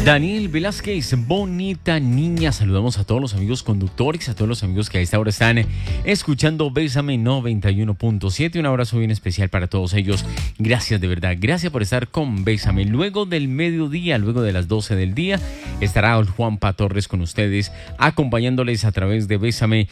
Daniel Velázquez, bonita niña. Saludamos a todos los amigos conductores, a todos los amigos que a esta hora están escuchando Bésame 91.7. Un abrazo bien especial para todos ellos. Gracias de verdad, gracias por estar con Bésame. Luego del mediodía, luego de las 12 del día, estará Juanpa Torres con ustedes, acompañándoles a través de Bésame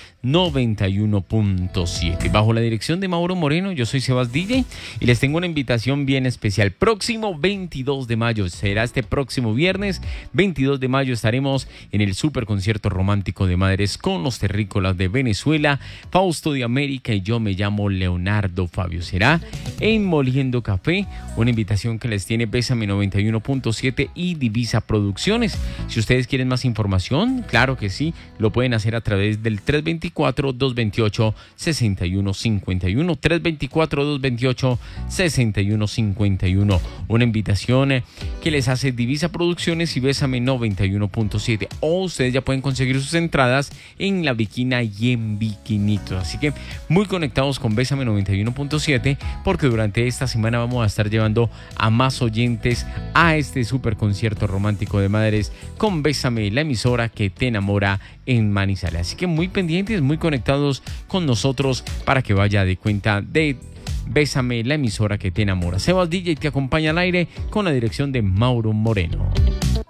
91.7. Bajo la dirección de Mauro Moreno, yo soy Sebas DJ y les tengo una invitación bien especial. Próximo 22 de mayo, será este próximo viernes 22 de mayo, estaremos en el super concierto romántico de madres con los terrícolas de Venezuela, Fausto de América y yo me llamo Leonardo Fabio. Será en Moliendo Café, una invitación que les tiene Bésame 91.7 y Divisa Producciones. Si ustedes quieren más información, claro que sí, lo pueden hacer a través del 324-228-6151, 324-228-6151. Una invitación que les hace Divisa Producciones y Bésame 91.7. O ustedes ya pueden conseguir sus entradas en La Viquina y en Viquinitos. Así que muy conectados con Bésame 91.7 porque durante esta semana vamos a estar llevando a más oyentes a este super concierto romántico de madres con Bésame, la emisora que te enamora en Manizales. Así que muy pendientes, muy conectados con nosotros para que vaya de cuenta de Bésame, la emisora que te enamora. Sebas DJ te acompaña al aire con la dirección de Mauro Moreno.